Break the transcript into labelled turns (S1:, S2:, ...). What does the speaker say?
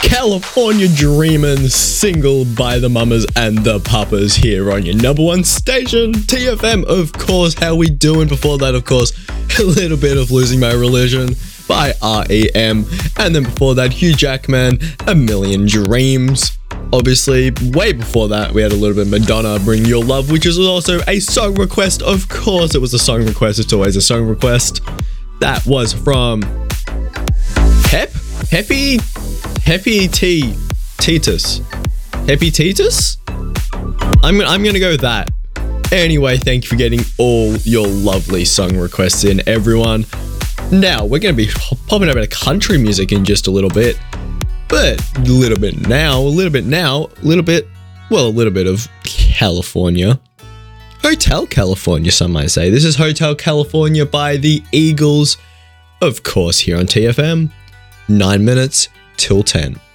S1: California Dreamin' single by the Mamas and the Papas here on your number one station, TFM. Of course, how we doing? Before that, of course, a little bit of Losing My Religion by REM. And then before that, Hugh Jackman, A Million Dreams. Obviously, way before that, we had a little bit of Madonna, Bring Your Love, which is also a song request. Of course, it was a song request. It's always a song request. That was from Happy Titus. I'm gonna go with that. Anyway, thank you for getting all your lovely song requests in, everyone. Now, we're gonna be popping over to country music in just a little bit. But a little bit of California. Hotel California, some might say. This is Hotel California by the Eagles. Of course, here on TFM. 9 minutes till 10.